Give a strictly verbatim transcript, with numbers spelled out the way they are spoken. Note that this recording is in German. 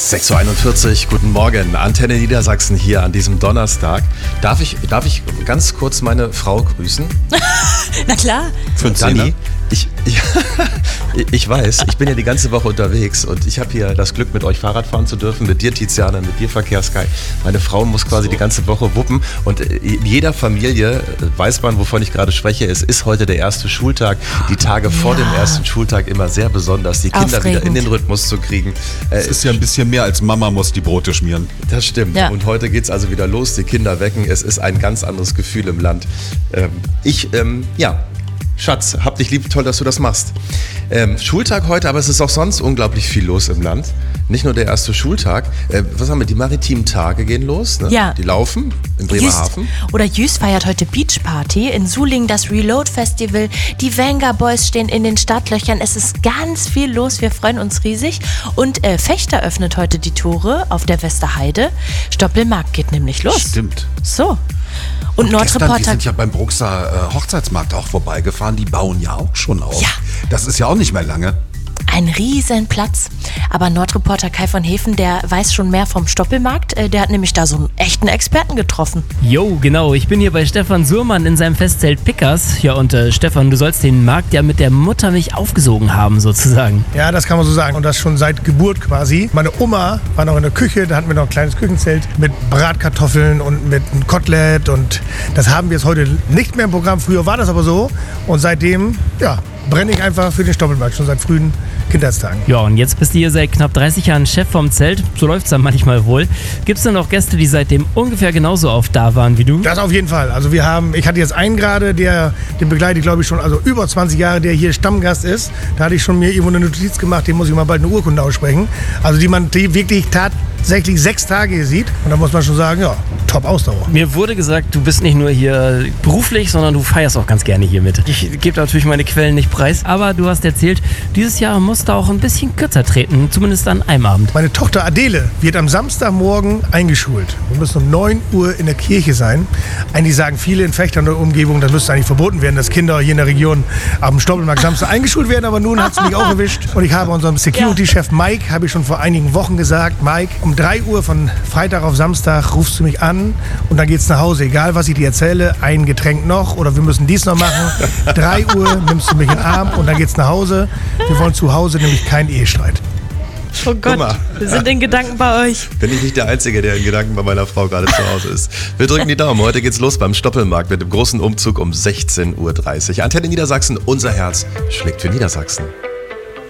sechs Uhr einundvierzig, guten Morgen, Antenne Niedersachsen hier an diesem Donnerstag. Darf ich, darf ich ganz kurz meine Frau grüßen? Na klar. Für Dani. Ich, ich, ich weiß, ich bin ja die ganze Woche unterwegs und ich habe hier das Glück, mit euch Fahrrad fahren zu dürfen, mit dir Tiziana, mit dir Verkehrssky. Meine Frau muss quasi so. die ganze Woche wuppen und in jeder Familie weiß man, wovon ich gerade spreche. Es ist heute der erste Schultag, die Tage vor ja. dem ersten Schultag immer sehr besonders, die Kinder Aufregend. wieder in den Rhythmus zu kriegen. Es ist ja ein bisschen mehr als Mama muss die Brote schmieren. Das stimmt ja. und heute geht es also wieder los, die Kinder wecken. Es ist ein ganz anderes Gefühl im Land. Ich, ähm, ja... Schatz, hab dich lieb, toll, dass du das machst. Ähm, Schultag heute, aber es ist auch sonst unglaublich viel los im Land. Nicht nur der erste Schultag. Äh, was haben wir? Die maritimen Tage gehen los. Ne? Ja. Die laufen in Bremerhaven. Jüst, oder Jüst feiert heute Beachparty. In Sulingen das Reload Festival. Die Wenger Boys stehen in den Startlöchern. Es ist ganz viel los. Wir freuen uns riesig. Und äh, Fechter öffnet heute die Tore auf der Westerheide. Stoppelmarkt geht nämlich los. Stimmt. So. Und, Und Nordreporter. Die sind ja beim Bruxer äh, Hochzeitsmarkt auch vorbeigefahren. Die bauen ja auch schon auf. Ja. Das ist ja auch nicht mehr lange. Ein riesen Platz. Aber Nordreporter Kai von Hefen, der weiß schon mehr vom Stoppelmarkt. Der hat nämlich da so einen echten Experten getroffen. Jo, genau. Ich bin hier bei Stefan Surmann in seinem Festzelt Pickers. Ja, und äh, Stefan, du sollst den Markt ja mit der Muttermilch aufgesogen haben, sozusagen. Ja, das kann man so sagen. Und das schon seit Geburt quasi. Meine Oma war noch in der Küche. Da hatten wir noch ein kleines Küchenzelt mit Bratkartoffeln und mit einem Kotelett. Und das haben wir jetzt heute nicht mehr im Programm. Früher war das aber so. Und seitdem, ja, brenne ich einfach für den Stoppelmarkt, schon seit frühen Kindheitstagen. Ja, und jetzt bist du hier seit knapp dreißig Jahren Chef vom Zelt. So läuft es dann manchmal wohl. Gibt es denn noch Gäste, die seitdem ungefähr genauso oft da waren wie du? Das auf jeden Fall. Also wir haben, ich hatte jetzt einen gerade, der, den begleite ich glaube ich schon, also über zwanzig Jahre, der hier Stammgast ist. Da hatte ich schon mir irgendwo eine Notiz gemacht, dem muss ich mal bald eine Urkunde aussprechen. Also die man die wirklich tatsächlich sechs Tage hier sieht. Und da muss man schon sagen, ja, top Ausdauer. Mir wurde gesagt, du bist nicht nur hier beruflich, sondern du feierst auch ganz gerne hier mit. Ich gebe natürlich meine Quellen nicht preis, aber du hast erzählt, dieses Jahr musst du auch ein bisschen kürzer treten, zumindest an einem Abend. Meine Tochter Adele wird am Samstagmorgen eingeschult. Wir müssen um neun Uhr in der Kirche sein. Eigentlich sagen viele in Fechter und der Umgebung, das müsste eigentlich verboten werden, dass Kinder hier in der Region am Stoppelmarkt Samstag eingeschult werden, aber nun hat es mich auch erwischt. Und ich habe unserem Security-Chef Mike, habe ich schon vor einigen Wochen gesagt, Mike, um drei Uhr von Freitag auf Samstag rufst du mich an und dann geht's nach Hause. Egal, was ich dir erzähle, ein Getränk noch oder wir müssen dies noch machen. drei Uhr nimmst du mich in den Arm und dann geht's nach Hause. Wir wollen zu Hause nämlich keinen Ehestreit. Oh Gott, wir sind in Gedanken bei euch. Bin ich nicht der Einzige, der in Gedanken bei meiner Frau gerade zu Hause ist. Wir drücken die Daumen. Heute geht's los beim Stoppelmarkt mit dem großen Umzug um sechzehn Uhr dreißig. Antenne Niedersachsen, unser Herz schlägt für Niedersachsen.